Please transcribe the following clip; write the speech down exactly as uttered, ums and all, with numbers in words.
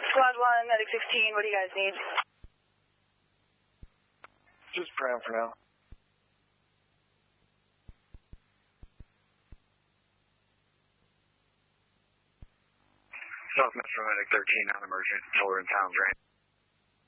Squad one, Medic sixteen, what do you guys need? Just Brown for now. South Metro Medic thirteen, non-emergent, Children's Towns, right?